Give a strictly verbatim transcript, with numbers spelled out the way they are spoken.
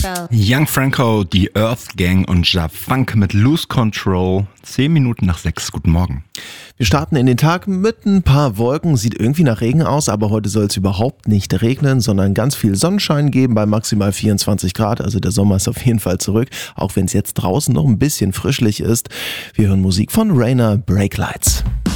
Young Franco, die Earth Gang und Ja Funk mit Lose Control. Zehn Minuten nach sechs. Guten Morgen. Wir starten in den Tag mit ein paar Wolken. Sieht irgendwie nach Regen aus, aber heute soll es überhaupt nicht regnen, sondern ganz viel Sonnenschein geben bei maximal vierundzwanzig Grad. Also der Sommer ist auf jeden Fall zurück, auch wenn es jetzt draußen noch ein bisschen frischlich ist. Wir hören Musik von Rainer, Breaklights.